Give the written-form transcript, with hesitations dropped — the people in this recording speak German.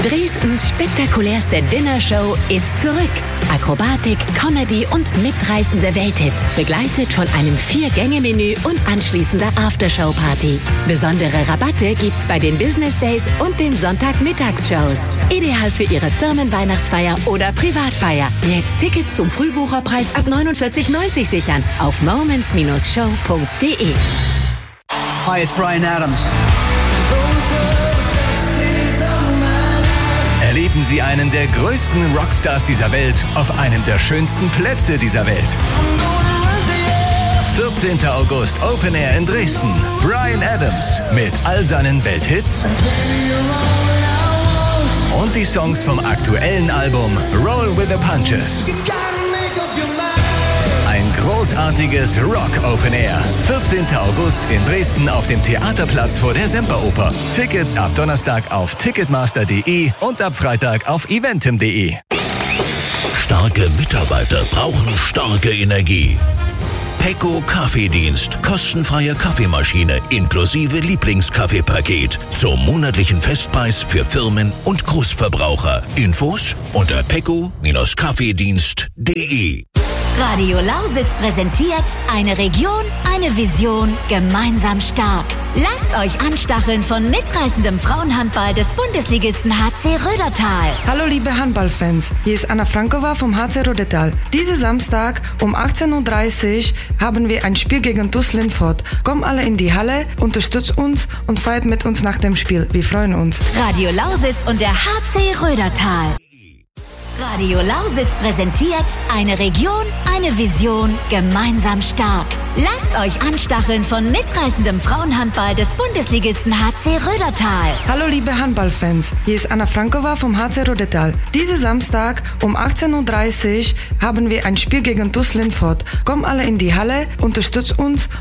Dresdens spektakulärste Dinnershow ist zurück. Akrobatik, Comedy und mitreißende Welthits, begleitet von einem 4-Gänge-Menü und anschließender Aftershow-Party. Besondere Rabatte gibt's bei den Business Days und den Sonntagmittagsshows. Ideal für Ihre Firmenweihnachtsfeier oder Privatfeier. Jetzt Tickets zum Frühbucherpreis ab 49,90 sichern auf moments-show.de. Hi, it's Bryan Adams. Erleben Sie einen der größten Rockstars dieser Welt auf einem der schönsten Plätze dieser Welt. 14. August Open Air in Dresden. Bryan Adams mit all seinen Welthits und die Songs vom aktuellen Album Roll with the Punches. Ein großartiges Rock-Open Air. 14. August in Dresden auf dem Theaterplatz vor der Semperoper. Tickets ab Donnerstag auf ticketmaster.de und ab Freitag auf eventim.de. Starke Mitarbeiter brauchen starke Energie. Pecco Kaffeedienst. Kostenfreie Kaffeemaschine inklusive Lieblingskaffeepaket zum monatlichen Festpreis für Firmen und Großverbraucher. Infos unter pecco-kaffeedienst.de. Radio Lausitz präsentiert eine Region, eine Vision, gemeinsam stark. Lasst euch anstacheln von mitreißendem Frauenhandball des Bundesligisten HC Rödertal. Hallo liebe Handballfans, hier ist Anna Frankova vom HC Rödertal. Diesen Samstag um 18:30 Uhr haben wir ein Spiel gegen TuS Lindfort. Kommt alle in die Halle, unterstützt uns und feiert mit uns nach dem Spiel. Wir freuen uns. Radio Lausitz und der HC Rödertal. Radio Lausitz präsentiert eine Region, eine Vision, gemeinsam stark. Lasst euch anstacheln von mitreißendem Frauenhandball des Bundesligisten HC Rödertal. Hallo liebe Handballfans, hier ist Anna Frankova vom HC Rödertal. Diesen Samstag um 18:30 Uhr haben wir ein Spiel gegen TuS Lindfort. Kommt alle in die Halle, unterstützt uns